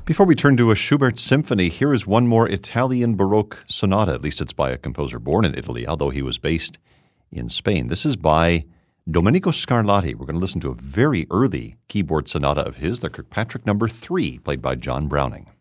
Before we turn to a Schubert symphony, here is one more Italian Baroque sonata. At least it's by a composer born in Italy, although he was based in Spain. This is by Domenico Scarlatti. We're going to listen to a very early keyboard sonata of his, the Kirkpatrick No. 3, played by John Browning.